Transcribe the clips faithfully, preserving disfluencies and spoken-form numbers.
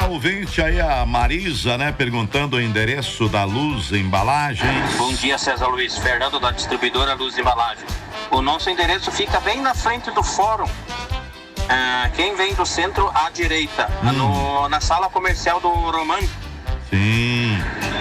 ouvinte aí, a Marisa, né? Perguntando o endereço da Luz Embalagens. Bom dia, César Luiz. Fernando, da distribuidora Luz Embalagens. O nosso endereço fica bem na frente do fórum. Ah, quem vem do centro à direita, hum. no, na sala comercial do Roman. Sim.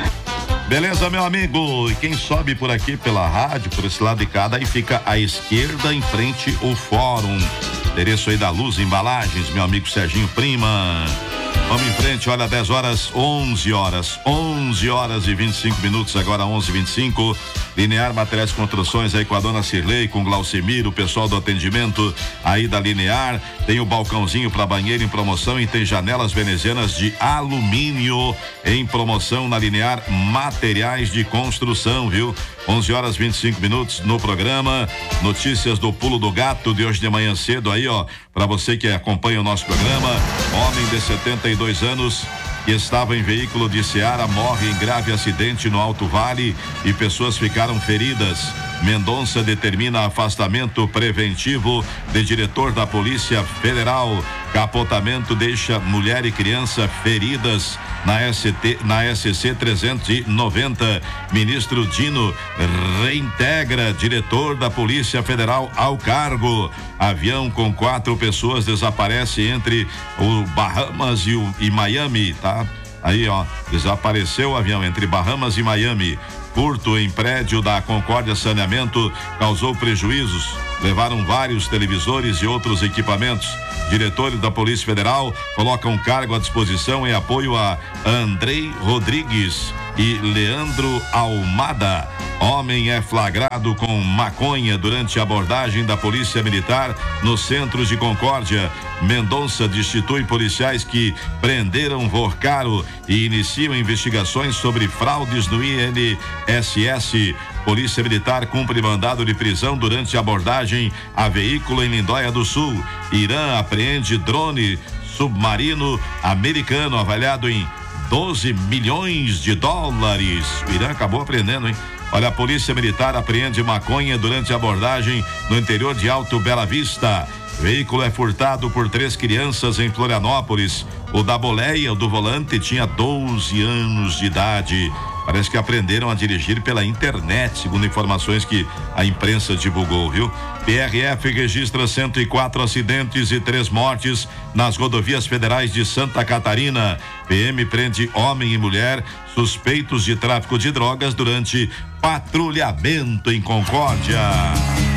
Beleza, meu amigo? E quem sobe por aqui pela rádio, por esse lado de cá, aí fica à esquerda, em frente ao fórum. Endereço aí da Luz Embalagens, meu amigo Serginho Prima. Vamos em frente, olha, dez horas, onze horas, onze horas e vinte e cinco minutos, agora onze e vinte e cinco. Linear Materiais e Construções aí com a dona Cirlei, com Glaucimiro, o pessoal do atendimento aí da Linear. Tem o balcãozinho para banheiro em promoção e tem janelas venezianas de alumínio em promoção na Linear Materiais de Construção, viu? onze horas e vinte e cinco minutos no programa. Notícias do Pulo do Gato de hoje de manhã cedo aí, ó, para você que acompanha o nosso programa. Homem de setenta e dois anos que estava em veículo de Seara morre em grave acidente no Alto Vale e pessoas ficaram feridas. Mendonça determina afastamento preventivo de diretor da Polícia Federal. Capotamento deixa mulher e criança feridas na S T, na S C trezentos e noventa. Ministro Dino reintegra diretor da Polícia Federal ao cargo. Avião com quatro pessoas desaparece entre o Bahamas e, o, e Miami, tá? Aí, ó, desapareceu o avião entre Bahamas e Miami. Furto em prédio da Concórdia Saneamento causou prejuízos. Levaram vários televisores e outros equipamentos. Diretores da Polícia Federal colocam cargo à disposição em apoio a Andrei Rodrigues e Leandro Almada. Homem é flagrado com maconha durante a abordagem da Polícia Militar no centro de Concórdia. Mendonça destitui policiais que prenderam Vorcaro e iniciam investigações sobre fraudes no I N S S. Polícia Militar cumpre mandado de prisão durante a abordagem a veículo em Lindóia do Sul. Irã apreende drone submarino americano avaliado em doze milhões de dólares. O Irã acabou apreendendo, hein? Olha, a Polícia Militar apreende maconha durante a abordagem no interior de Alto Bela Vista. O veículo é furtado por três crianças em Florianópolis. O da boleia, o do volante, tinha doze anos de idade. Parece que aprenderam a dirigir pela internet, segundo informações que a imprensa divulgou, viu? P R F registra cento e quatro acidentes e três mortes nas rodovias federais de Santa Catarina. P M prende homem e mulher suspeitos de tráfico de drogas durante patrulhamento em Concórdia.